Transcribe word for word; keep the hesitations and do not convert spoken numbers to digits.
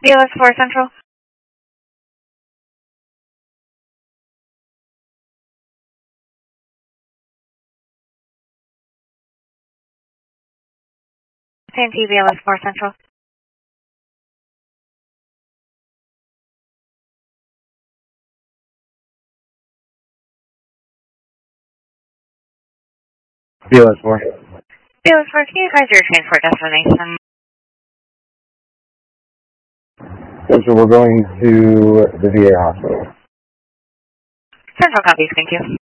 B L S four Central. Santee B L S four Central. B L S four. B L S four, can you advise your transport destination? So, so we're going to the V A hospital. Central copies, thank you.